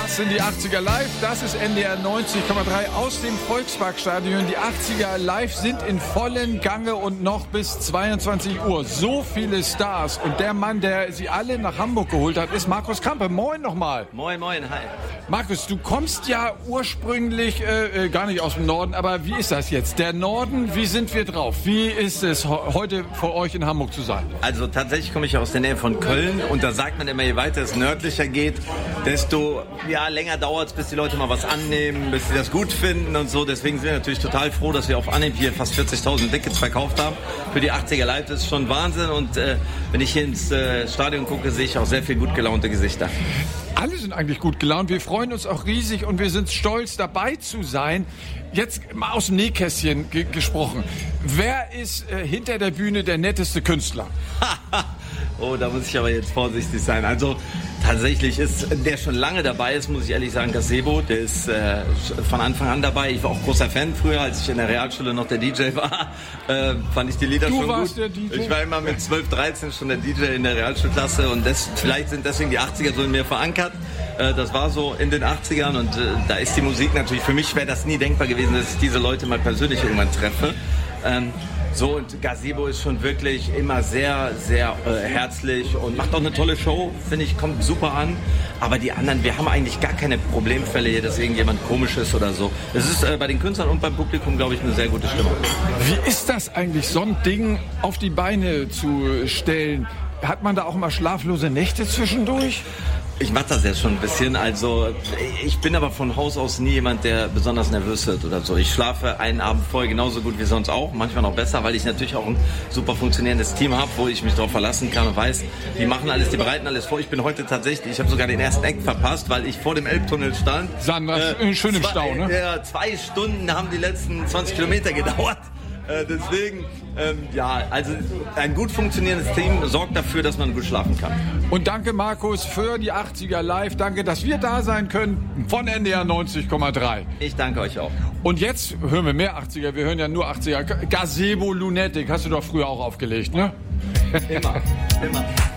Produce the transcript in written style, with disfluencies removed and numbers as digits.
Das sind die 80er Live, das ist NDR 90,3 aus dem Volksparkstadion. Die 80er Live sind in vollem Gange und noch bis 22 Uhr. So viele Stars und der Mann, der sie alle nach Hamburg geholt hat, ist Markus Kampe. Moin nochmal. Moin, moin, hi. Markus, du kommst ja ursprünglich gar nicht aus dem Norden, aber wie ist das jetzt? Der Norden, wie sind wir drauf? Wie ist es heute vor euch in Hamburg zu sein? Also tatsächlich komme ich aus der Nähe von Köln und da sagt man immer, je weiter es nördlicher geht, desto länger dauert es, bis die Leute mal was annehmen, bis sie das gut finden und so. Deswegen sind wir natürlich total froh, dass wir auf Anhieb hier fast 40.000 Tickets verkauft haben. Für die 80er Live, das ist schon Wahnsinn und wenn ich hier ins Stadion gucke, sehe ich auch sehr viel gut gelaunte Gesichter. Alle sind eigentlich gut gelaunt. Wir freuen uns auch riesig und wir sind stolz, dabei zu sein. Jetzt mal aus dem Nähkästchen gesprochen. Wer ist hinter der Bühne der netteste Künstler? Oh, da muss ich aber jetzt vorsichtig sein. Also tatsächlich ist der schon lange dabei ist, muss ich ehrlich sagen, Gazebo. Der ist von Anfang an dabei. Ich war auch großer Fan früher, als ich in der Realschule noch der DJ war. Fand ich die Lieder schon gut. Du warst der DJ? Ich war immer mit 12, 13 schon der DJ in der Realschulklasse und vielleicht sind deswegen die 80er so in mir verankert. Das war so in den 80ern und da ist die Musik natürlich, für mich wäre das nie denkbar gewesen, dass ich diese Leute mal persönlich irgendwann treffe. So, und Gazebo ist schon wirklich immer sehr, sehr herzlich und macht auch eine tolle Show, finde ich, kommt super an. Aber die anderen, wir haben eigentlich gar keine Problemfälle hier, dass irgendjemand komisch ist oder so. Es ist bei den Künstlern und beim Publikum, glaube ich, eine sehr gute Stimmung. Wie ist das eigentlich, so ein Ding auf die Beine zu stellen? Hat man da auch mal schlaflose Nächte zwischendurch? Ich mache das jetzt schon ein bisschen, also ich bin aber von Haus aus nie jemand, der besonders nervös wird oder so. Ich schlafe einen Abend vorher genauso gut wie sonst auch, manchmal noch besser, weil ich natürlich auch ein super funktionierendes Team habe, wo ich mich darauf verlassen kann und weiß, die machen alles, die bereiten alles vor. Ich bin heute tatsächlich, ich habe sogar den ersten Act verpasst, weil ich vor dem Elbtunnel stand. Schön im Stau, ne? Ja, 2 Stunden haben die letzten 20 Kilometer gedauert. Deswegen, also ein gut funktionierendes Team sorgt dafür, dass man gut schlafen kann. Und danke, Markus, für die 80er Live. Danke, dass wir da sein können von NDR 90,3. Ich danke euch auch. Und jetzt hören wir mehr 80er. Wir hören ja nur 80er. Gazebo Lunatic hast du doch früher auch aufgelegt, ne? Immer.